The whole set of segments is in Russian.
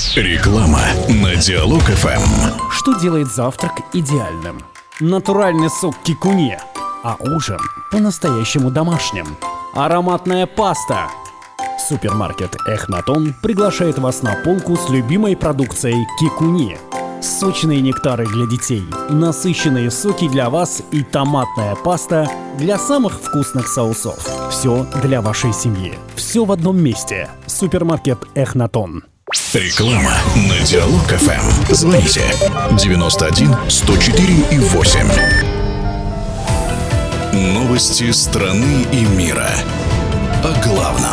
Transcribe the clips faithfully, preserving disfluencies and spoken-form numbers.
Реклама на Диалог эф эм. Что делает завтрак идеальным? Натуральный сок кикуне, а ужин по-настоящему домашним. Ароматная паста. Супермаркет Эхнатон приглашает вас на полку с любимой продукцией кикуне. Сочные нектары для детей, насыщенные соки для вас и томатная паста для самых вкусных соусов. Все для вашей семьи. Все в одном месте. Супермаркет Эхнатон. Реклама на Диалог эф эм. Звоните девяносто один сто четыре и восемь. Новости страны и мира. О главном.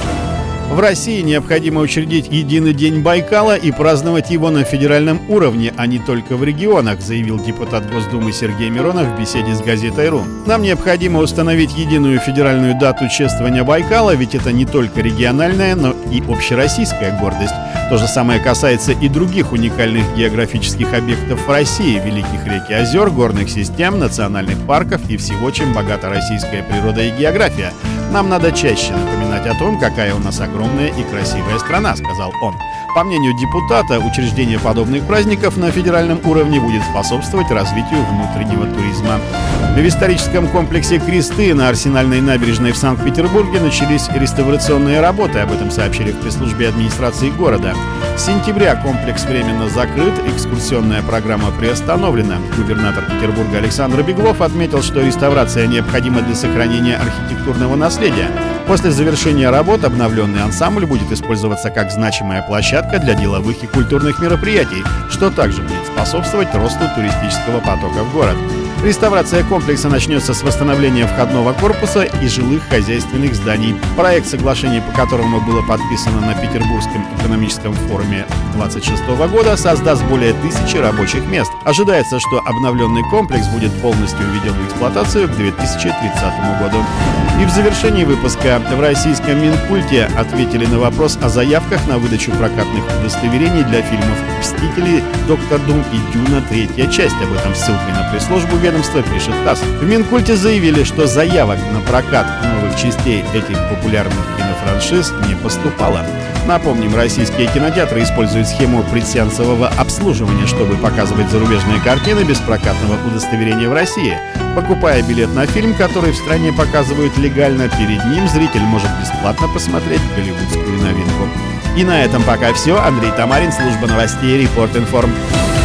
В России необходимо учредить единый день Байкала и праздновать его на федеральном уровне, а не только в регионах, заявил депутат Госдумы Сергей Миронов в беседе с газетой «Ру». Нам необходимо установить единую федеральную дату чествования Байкала, ведь это не только региональная, но и общероссийская гордость. То же самое касается и других уникальных географических объектов в России, великих рек и озер, горных систем, национальных парков и всего, чем богата российская природа и география. Нам надо чаще напоминать о том, какая у нас огромная и красивая страна, сказал он. По мнению депутата, учреждение подобных праздников на федеральном уровне будет способствовать развитию внутреннего туризма. В историческом комплексе «Кресты» на Арсенальной набережной в Санкт-Петербурге начались реставрационные работы. Об этом сообщили в пресс-службе администрации города. С сентября комплекс временно закрыт, экскурсионная программа приостановлена. Губернатор Петербурга Александр Беглов отметил, что реставрация необходима для сохранения архитектурного наследия. После завершения работ обновленный ансамбль будет использоваться как значимая площадка для деловых и культурных мероприятий, что также будет способствовать росту туристического потока в город. Реставрация комплекса начнется с восстановления входного корпуса и жилых хозяйственных зданий. Проект соглашения, по которому было подписано на Петербургском экономическом форуме двадцать шестого года, создаст более тысячи рабочих мест. Ожидается, что обновленный комплекс будет полностью введен в эксплуатацию к две тысячи тридцатому году. И в завершении выпуска в российском Минкульте ответили на вопрос о заявках на выдачу прокатных удостоверений для фильмов «Мстители», «Доктор Дум» и «Дюна. Третья часть». Об этом ссылкой на пресс-службу ведомства пишет ТАСС. В Минкульте заявили, что заявок на прокат новых частей этих популярных кинофраншиз не поступало. Напомним, российские кинотеатры используют схему предсеансового обслуживания, чтобы показывать зарубежные картины без прокатного удостоверения в России. Покупая билет на фильм, который в стране показывают легально, перед ним зритель может бесплатно посмотреть голливудскую новинку. И на этом пока все. Андрей Тамарин, служба новостей Репорт Информ.